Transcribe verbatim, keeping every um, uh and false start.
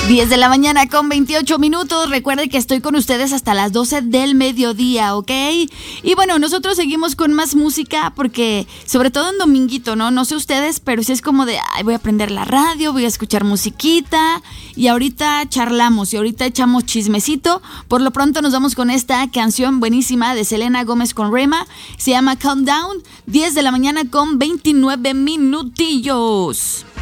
diez de la mañana con veintiocho minutos. Recuerden que estoy con ustedes hasta las doce del mediodía, ¿ok? Y bueno, nosotros seguimos con más música porque, sobre todo en dominguito, ¿no? No sé ustedes, pero sí es como de, ay, voy a prender la radio, voy a escuchar musiquita y ahorita charlamos y ahorita echamos chismecito. Por lo pronto nos vamos con esta canción buenísima de Selena Gómez con Rema. Se llama Calm Down. diez de la mañana con veintinueve minutillos.